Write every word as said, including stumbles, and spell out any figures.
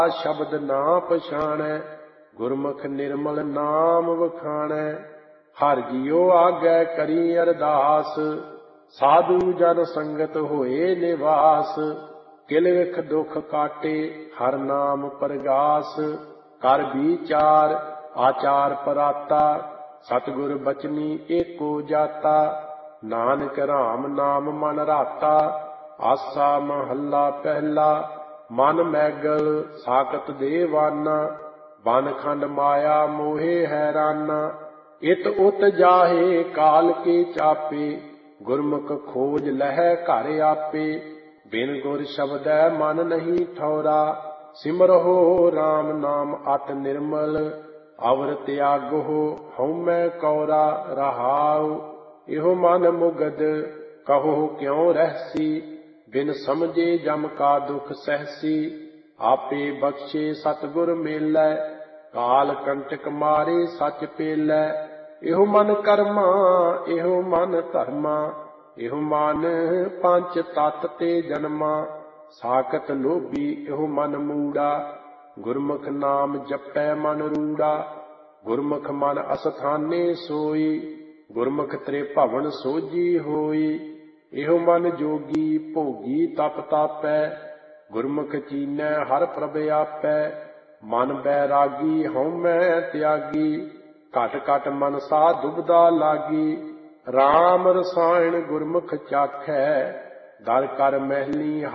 शब्द ना पछाणै, गुरमुख निर्मल नाम वखाणै। हर जियो आगे करी अरदास, साधु जन संगत होए निवास। किल विख दुख काटे हर नाम परगास, कर विचार आचार पराता। सतगुर बचनी एको जाता, नानक राम नाम मन राता। आसा महला पहला, मन मैगल साकत देवाना। बन खंड माया मोहे हैराना, इत उत जाहे काल के चापे। गुरमुख खोज लह घर आपे, बिन गुर शब्दै मन नहीं ठौरा। सिमरहो राम नाम अत निर्मल, अवर त्यागो हउमै कौरा। रहाउ इहो मन मुगद कहो क्यों रहसी, बिन समझे जम का दुख सहसी। आपे बख्शे सतगुर मेलै, काल कंटक मारे सच पेलै। इहो मन कर्मा इहो मन धर्मा, इहो मन पंच तत ते जन्मा। साकत लोभी इहो मन मूड़ा, गुरमुख नाम जपै मन रूड़ा। गुरमुख मन अस्थाने सोई, गुरमुख त्रिभवन सोझी होई। इहो मन जोगी भोगी तप तापै, गुरमुख चीनै हर प्रभ आपै। मन बैरागी हउमै त्यागी, घट घट मनसा दुबदा लागी। राम रसायन गुरमुख चाखै, दर कर महली